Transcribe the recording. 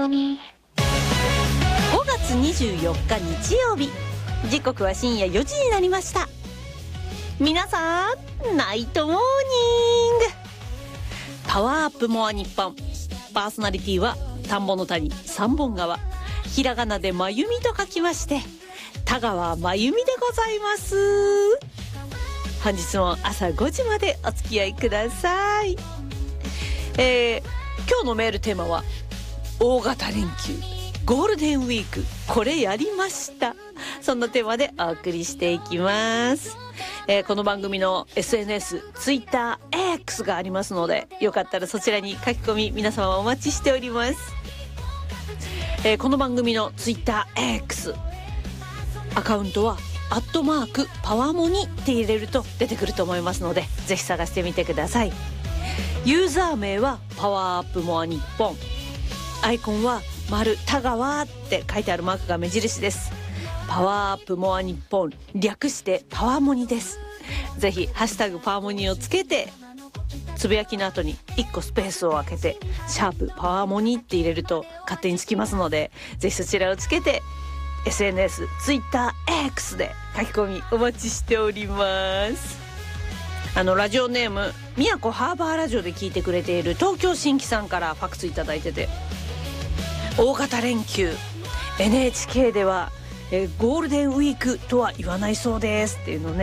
込み。 5月24日日曜日、時刻は深夜4時になりました。皆さんナイトモーニング。パワーアップモア日本、パーソナリティは田んぼの谷三本川、ひらがなでまゆみと書きまして田川まゆみでございます。本日も朝5時までお付き合いください。今日のメールテーマは大型連休ゴールデンウィークこれやりました、そんなテーマでお送りしていきます。この番組の SNS、Twitter、X がありますので、よかったらそちらに書き込み皆様お待ちしております。この番組の Twitter、X アカウントはパワモニって入れると出てくると思いますので、ぜひ探してみてください。ユーザー名はパワーアップモア日本、アイコンは丸田川って書いてあるマークが目印です。パワーアップモア日本、略してパワモニです。ぜひハッシュタグパワモニをつけて、つぶやきの後に1個スペースを空けてシャープパワモニって入れると勝手につきますので、ぜひそちらをつけて SNS、Twitter、X で書き込みお待ちしております。ラジオネーム宮古ハーバーラジオで聞いてくれている東京新規さんからファックスいただいてて、大型連休 NHK ではゴールデンウィークとは言わないそうですっていうのね、